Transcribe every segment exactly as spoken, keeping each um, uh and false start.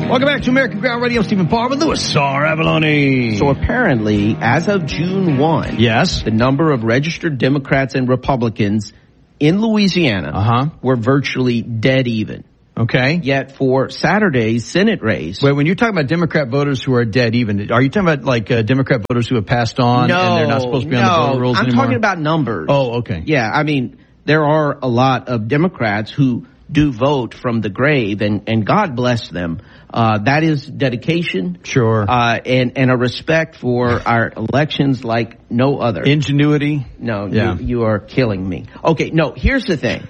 Welcome back to American Ground Radio. Stephen Parr with Louis Sar Avalone. So apparently, as of June first, yes, the number of registered Democrats and Republicans in Louisiana uh-huh. were virtually dead even. Okay. Yet for Saturday's Senate race... Wait, when you're talking about Democrat voters who are dead even, are you talking about like uh, Democrat voters who have passed on no, and they're not supposed to be no, on the voter rolls I'm anymore? talking about numbers. Oh, okay. Yeah, I mean, there are a lot of Democrats who do vote from the grave, and, and God bless them. Uh, that is dedication. Sure. Uh, and, and a respect for our elections like no other. Ingenuity. No, yeah. you, you are killing me. Okay, no, here's the thing.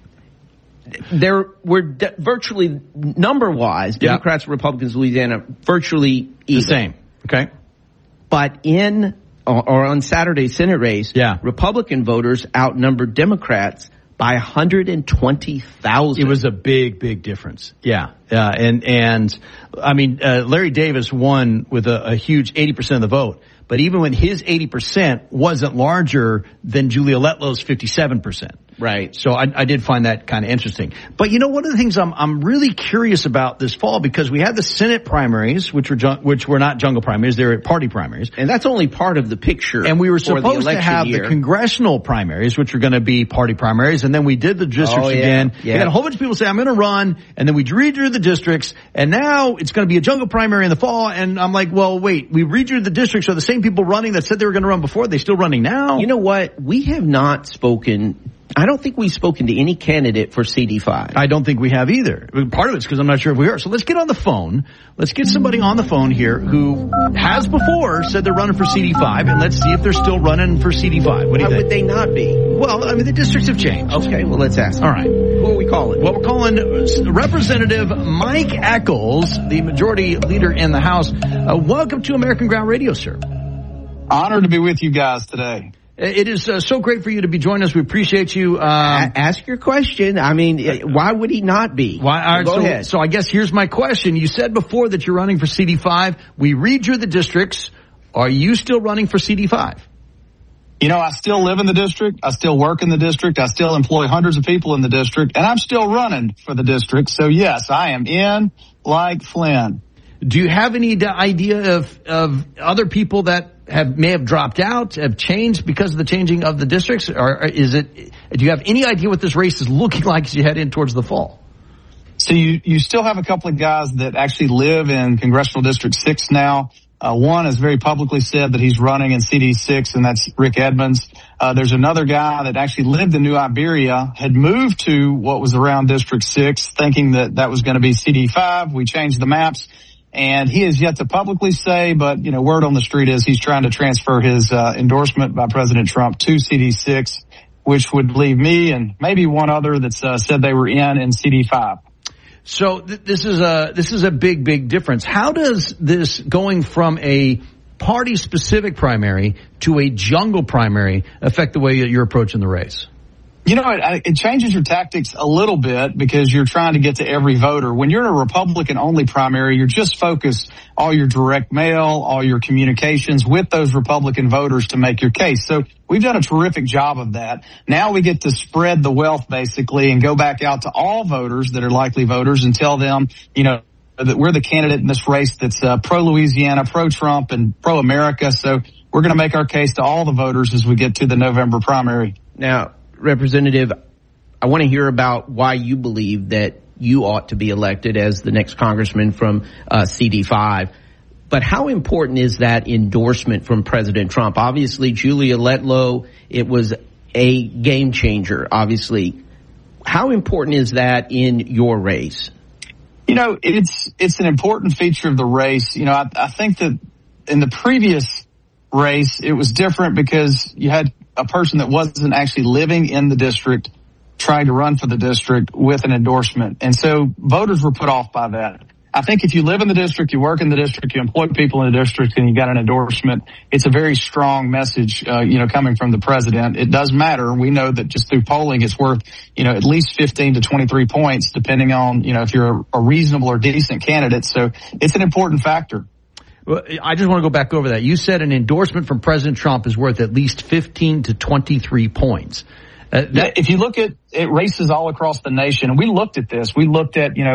There were de- virtually, number-wise, Democrats, yep. Republicans, Louisiana, virtually even. The same. Okay. But in, or, or on Saturday's Senate race, yeah. Republican voters outnumbered Democrats by one hundred twenty thousand. It was a big, big difference. Yeah. Uh, and, and, I mean, uh, Larry Davis won with a, a huge eighty percent of the vote. But even when his eighty percent wasn't larger than Julia Letlow's fifty-seven percent. Right. So I, I did find that kind of interesting. But you know, one of the things I'm I'm really curious about this fall, because we had the Senate primaries, which were jun- which were not jungle primaries, they were party primaries, and that's only part of the picture. And we were supposed to have year. the congressional primaries, which were going to be party primaries, and then we did the districts oh, yeah. again. Yeah. We had a whole bunch of people say, "I'm going to run," and then we redrew the districts, and now it's going to be a jungle primary in the fall. And I'm like, well, wait, we redrew the districts. Are the same people running that said they were going to run before? Are they still running now? You know what? We have not spoken. I don't think we've spoken to any candidate for C D five. I don't think we have either. Part of it's because I'm not sure if we are. So let's get on the phone. Let's get somebody on the phone here who has before said they're running for C D five, and let's see if they're still running for C D five. What do you Why think? would they not be? Well, I mean, the districts have changed. Okay, well, let's ask. All right. Who are we calling? Well, we're calling Representative Mike Echols, the majority leader in the House. Uh, welcome to American Ground Radio, sir. Honored to be with you guys today. It is uh, so great for you to be joining us. We appreciate you. Um, A- ask your question. I mean, why would he not be? Why, all right, Go so, ahead. So I guess here's my question. You said before that you're running for C D five. We redrew the districts. Are you still running for C D five? You know, I still live in the district. I still work in the district. I still employ hundreds of people in the district. And I'm still running for the district. So, yes, I am in like Flynn. Do you have any idea of, of other people that have may have dropped out, have changed because of the changing of the districts? Or is it, do you have any idea what this race is looking like as you head in towards the fall? So you, you still have a couple of guys that actually live in Congressional District six now. Uh, one has very publicly said that he's running in C D six, and that's Rick Edmonds. Uh, there's another guy that actually lived in New Iberia, had moved to what was around District six, thinking that that was going to be C D five. We changed the maps. And he has yet to publicly say, but, you know, word on the street is he's trying to transfer his uh, endorsement by President Trump to C D six, which would leave me and maybe one other that's uh, said they were in in C D five. So th- this is a this is a big, big difference. How does this going from a party-specific primary to a jungle primary affect the way that you're approaching the race? You know, it, it changes your tactics a little bit because you're trying to get to every voter. When you're in a Republican-only primary, you're just focused all your direct mail, all your communications with those Republican voters to make your case. So we've done a terrific job of that. Now we get to spread the wealth, basically, and go back out to all voters that are likely voters and tell them, you know, that we're the candidate in this race that's uh, pro-Louisiana, pro-Trump, and pro-America. So we're going to make our case to all the voters as we get to the November primary. Now, Representative, I want to hear about why you believe that you ought to be elected as the next congressman from uh, C D five. But how important is that endorsement from President Trump? Obviously, Julia Letlow, it was a game changer, obviously. How important is that in your race? You know, it's it's an important feature of the race. You know, I, I think that in the previous race, it was different because you had a person that wasn't actually living in the district trying to run for the district with an endorsement. And so voters were put off by that. I think if you live in the district, you work in the district, you employ people in the district, and you got an endorsement, it's a very strong message, uh, you know, coming from the president. It does matter. We know that just through polling, it's worth, you know, at least fifteen to twenty-three points, depending on, you know, if you're a, a reasonable or decent candidate. So it's an important factor. Well, I just want to go back over that. You said an endorsement from President Trump is worth at least fifteen to twenty-three points. Uh, that, if you look at, at races all across the nation, and we looked at this, we looked at, you know,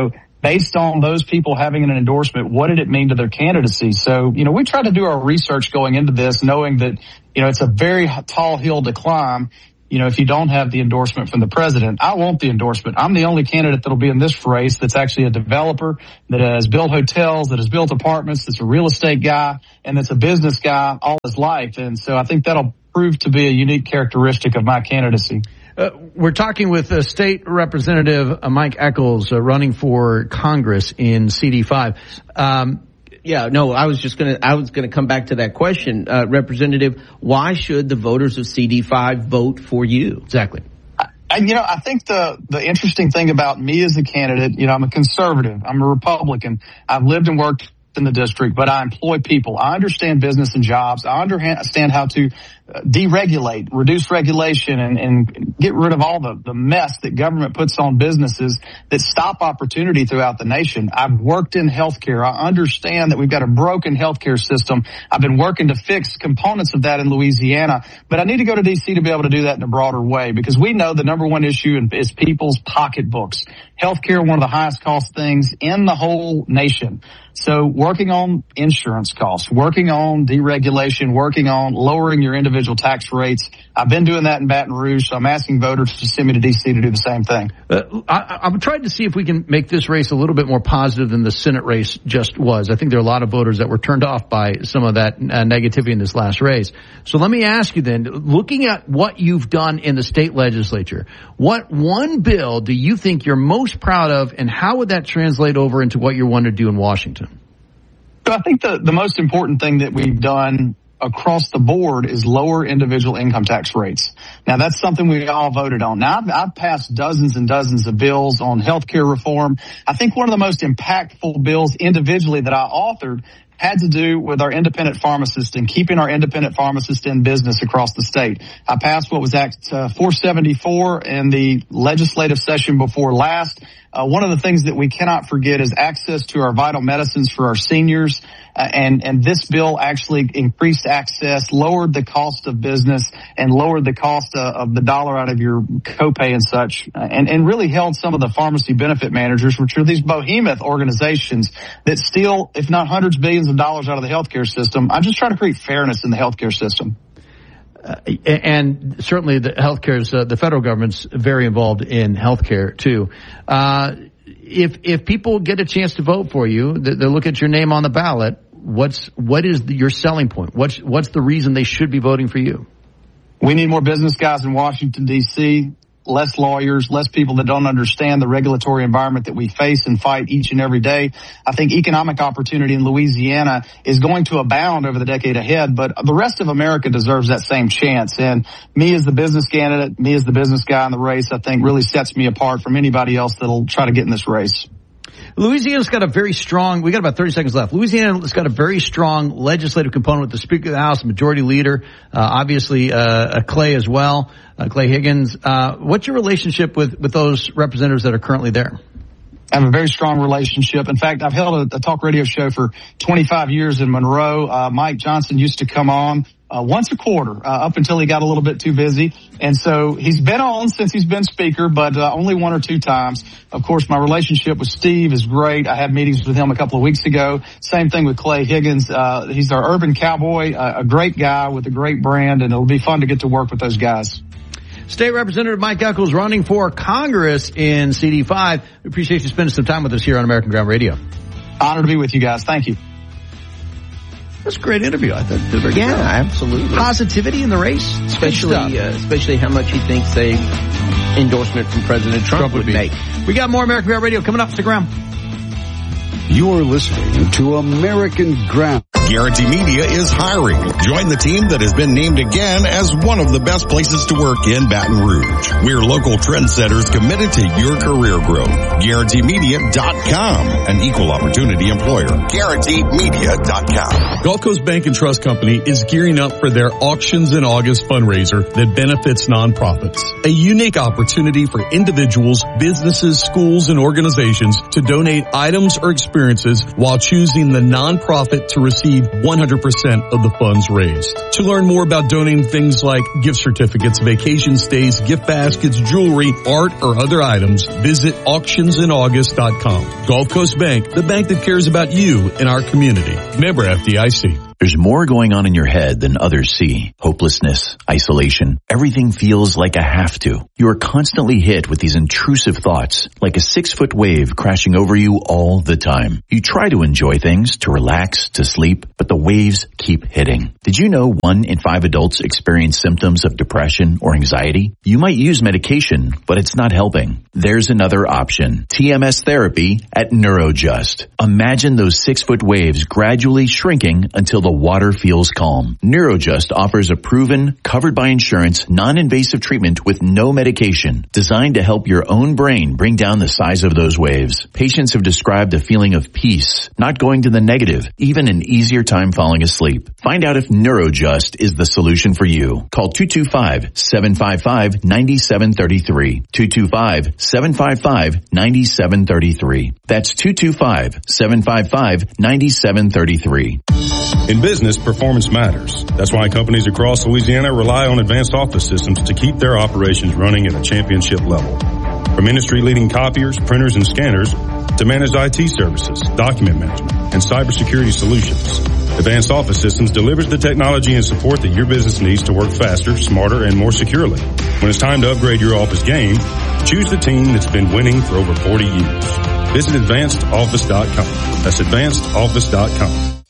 based on those people having an endorsement, what did it mean to their candidacy? So, you know, we tried to do our research going into this, knowing that, you know, it's a very tall hill to climb. You know, if you don't have the endorsement from the president. I want the endorsement. I'm the only candidate that'll be in this race that's actually a developer, that has built hotels, that has built apartments, that's a real estate guy, and that's a business guy all his life. And so I think that'll prove to be a unique characteristic of my candidacy. Uh, we're talking with uh, State Representative uh, Mike Echols, uh, running for Congress in C D five. Um, Yeah, no, I was just going to, I was going to come back to that question. Uh, Representative, why should the voters of C D five vote for you? Exactly. And, you know, I think the, the interesting thing about me as a candidate, you know, I'm a conservative. I'm a Republican. I've lived and worked in the district, but I employ people. I understand business and jobs. I understand how to uh, deregulate, reduce regulation, and, and get rid of all the, the mess that government puts on businesses that stop opportunity throughout the nation. I've worked in healthcare. I understand that we've got a broken healthcare system. I've been working to fix components of that in Louisiana, but I need to go to D C to be able to do that in a broader way, because we know the number one issue is people's pocketbooks. Healthcare, one of the highest cost things in the whole nation. So working on insurance costs, working on deregulation, working on lowering your individual tax rates. I've been doing that in Baton Rouge, so I'm asking voters to send me to D C to do the same thing. Uh, I, I'm trying to see if we can make this race a little bit more positive than the Senate race just was. I think there are a lot of voters that were turned off by some of that uh, negativity in this last race. So let me ask you then, looking at what you've done in the state legislature, what one bill do you think you're most proud of, and how would that translate over into what you want to do in Washington? So I think the, the most important thing that we've done across the board is lower individual income tax rates. Now, that's something we all voted on. Now, I've, I've passed dozens and dozens of bills on healthcare reform. I think one of the most impactful bills individually that I authored had to do with our independent pharmacists and keeping our independent pharmacists in business across the state. I passed what was Act uh, four seventy-four in the legislative session before last. Uh, one of the things that we cannot forget is access to our vital medicines for our seniors. Uh, and, and this bill actually increased access, lowered the cost of business, and lowered the cost uh, of the dollar out of your copay and such, uh, and, and really held some of the pharmacy benefit managers, which are these behemoth organizations that steal, if not hundreds of billions of dollars out of the healthcare system. I'm just trying to create fairness in the healthcare system. Uh, and certainly the healthcare is, uh, the federal government's very involved in healthcare too. Uh, if, if people get a chance to vote for you, they, they look at your name on the ballot, what's, what is the, your selling point? What's, what's the reason they should be voting for you? We need more business guys in Washington, D C, less lawyers, less people that don't understand the regulatory environment that we face and fight each and every day. I think economic opportunity in Louisiana is going to abound over the decade ahead, but the rest of America deserves that same chance. And me as the business candidate, me as the business guy in the race, I think really sets me apart from anybody else that'll try to get in this race. Louisiana's got a very strong, we got about thirty seconds left. Louisiana's got a very strong legislative component with the Speaker of the House, Majority Leader, uh, obviously, uh, Clay as well, uh, Clay Higgins. Uh, what's your relationship with, with those representatives that are currently there? I have a very strong relationship. In fact, I've held a, a talk radio show for twenty-five years in Monroe. Uh, Mike Johnson used to come on Uh, once a quarter, uh, up until he got a little bit too busy. And so he's been on since he's been speaker, but uh, only one or two times. Of course, my relationship with Steve is great. I had meetings with him a couple of weeks ago. Same thing with Clay Higgins. Uh, he's our urban cowboy, uh, a great guy with a great brand, and it'll be fun to get to work with those guys. State Representative Mike Echols running for Congress in C D five. We appreciate you spending some time with us here on American Ground Radio. Honored to be with you guys. Thank you. That's a great interview. I thought. Yeah, well. Absolutely. Positivity in the race, especially uh, especially how much he thinks a endorsement from President Trump, Trump would, would make. We got more American Ground Radio coming up. Stick around. You're listening to American Ground. Guarantee Media is hiring. Join the team that has been named again as one of the best places to work in Baton Rouge. We're local trendsetters committed to your career growth. Guarantee Media dot com, an equal opportunity employer. Guarantee Media dot com. Gulf Coast Bank and Trust Company is gearing up for their Auctions in August fundraiser that benefits nonprofits. A unique opportunity for individuals, businesses, schools, and organizations to donate items or experiences while choosing the nonprofit to receive receive one hundred percent of the funds raised. To learn more about donating things like gift certificates, vacation stays, gift baskets, jewelry, art, or other items, visit auctions in august dot com. Gulf Coast Bank, the bank that cares about you and our community. Member F D I C. There's more going on in your head than others see. Hopelessness, isolation, everything feels like a have to. You are constantly hit with these intrusive thoughts, like a six-foot wave crashing over you all the time. You try to enjoy things, to relax, to sleep, but the waves keep hitting. Did you know one in five adults experience symptoms of depression or anxiety? You might use medication, but it's not helping. There's another option. T M S therapy at NeuroJust. Imagine those six-foot waves gradually shrinking until the water feels calm. NeuroJust offers a proven, covered by insurance, non-invasive treatment with no medication, designed to help your own brain bring down the size of those waves. Patients have described a feeling of peace, not going to the negative, even an easier time falling asleep. Find out if NeuroJust is the solution for you. Call two two five, seven five five, nine seven three three. two two five, seven five five, nine seven three three. That's two two five, seven five five, nine seven three three. In business, performance matters. That's why companies across Louisiana rely on Advanced Office Systems to keep their operations running at a championship level. From industry-leading copiers, printers, and scanners to managed I T services, document management, and cybersecurity solutions, Advanced Office Systems delivers the technology and support that your business needs to work faster, smarter, and more securely. When it's time to upgrade your office game, choose the team that's been winning for over forty years. Visit advanced office dot com. That's advanced office dot com.